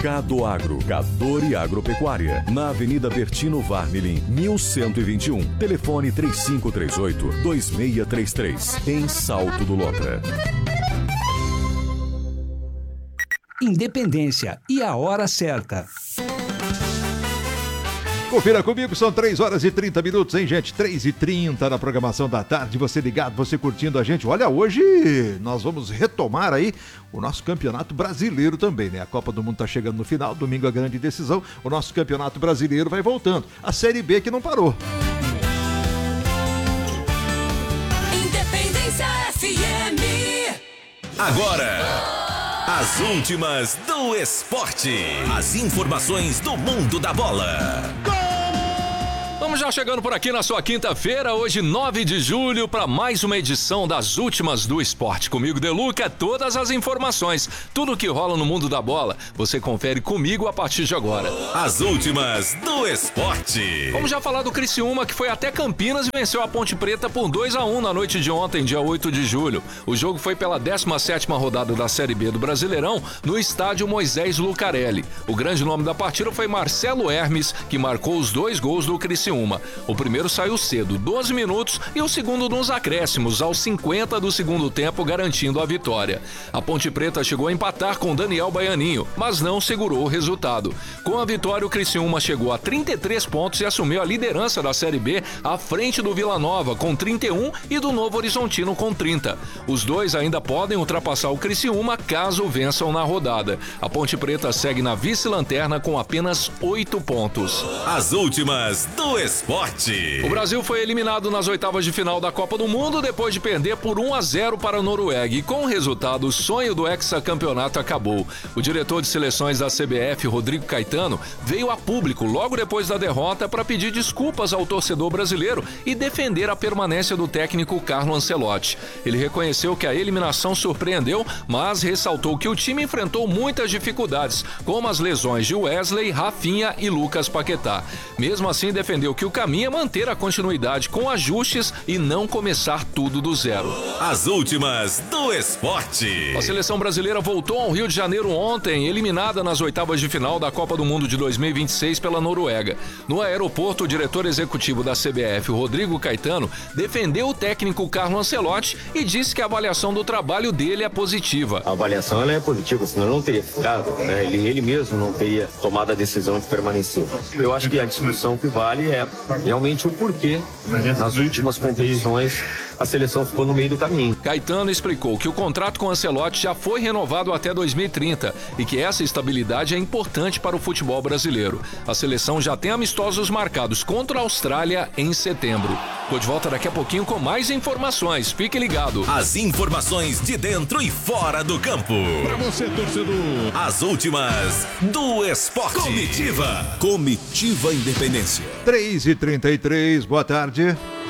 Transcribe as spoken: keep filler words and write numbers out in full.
Cado Agro, Cador e Agropecuária, na Avenida Bertino Varmelin, mil cento e vinte e um. Telefone três cinco três oito, dois seis três três, em Salto do Lontra. Independência e a hora certa. Confira comigo, são três horas e trinta minutos, hein, gente? três e trinta na programação da tarde, você ligado, você curtindo a gente. Olha, hoje nós vamos retomar aí o nosso campeonato brasileiro também, né? A Copa do Mundo tá chegando no final, domingo a grande decisão, o nosso campeonato brasileiro vai voltando. A Série B que não parou. Independência F M. Agora... As últimas do esporte. As informações do mundo da bola. Vamos já chegando por aqui na sua quinta-feira, hoje nove de julho, para mais uma edição das últimas do esporte. Comigo, Deluca, todas as informações, tudo que rola no mundo da bola, você confere comigo a partir de agora. As últimas do esporte. Vamos já falar do Criciúma, que foi até Campinas e venceu a Ponte Preta por dois a um na noite de ontem, dia oito de julho. O jogo foi pela décima sétima rodada da Série B do Brasileirão, no estádio Moisés Lucarelli. O grande nome da partida foi Marcelo Hermes, que marcou os dois gols do Criciúma. O primeiro saiu cedo, doze minutos, e o segundo nos acréscimos, aos cinquenta do segundo tempo, garantindo a vitória. A Ponte Preta chegou a empatar com Daniel Baianinho, mas não segurou o resultado. Com a vitória, o Criciúma chegou a trinta e três pontos e assumiu a liderança da Série B à frente do Vila Nova, com trinta e um, e do Novo Horizontino, com trinta. Os dois ainda podem ultrapassar o Criciúma caso vençam na rodada. A Ponte Preta segue na vice-lanterna com apenas oito pontos. As últimas do esporte. O Brasil foi eliminado nas oitavas de final da Copa do Mundo depois de perder por um a zero para a Noruega, e com o resultado o sonho do hexacampeonato acabou. O diretor de seleções da C B F, Rodrigo Caetano, veio a público logo depois da derrota para pedir desculpas ao torcedor brasileiro e defender a permanência do técnico Carlo Ancelotti. Ele reconheceu que a eliminação surpreendeu, mas ressaltou que o time enfrentou muitas dificuldades, como as lesões de Wesley, Rafinha e Lucas Paquetá. Mesmo assim, defendeu que o caminho é manter a continuidade com ajustes e não começar tudo do zero. As últimas do esporte. A seleção brasileira voltou ao Rio de Janeiro ontem, eliminada nas oitavas de final da Copa do Mundo de dois mil e vinte e seis pela Noruega. No aeroporto, o diretor executivo da C B F, Rodrigo Caetano, defendeu o técnico Carlo Ancelotti e disse que a avaliação do trabalho dele é positiva. A avaliação ela é positiva, senão não teria ficado, né? ele, ele mesmo não teria tomado a decisão de permanecer. Eu acho que a discussão que vale é realmente o porquê, nas últimas competições, a seleção ficou no meio do caminho. Caetano explicou que o contrato com Ancelotti já foi renovado até dois mil e trinta e que essa estabilidade é importante para o futebol brasileiro. A seleção já tem amistosos marcados contra a Austrália em setembro. Tô de volta daqui a pouquinho com mais informações. Fique ligado. As informações de dentro e fora do campo. Pra você, torcedor. As últimas do esporte. Comitiva. Comitiva Independência. três e trinta e três, boa tarde.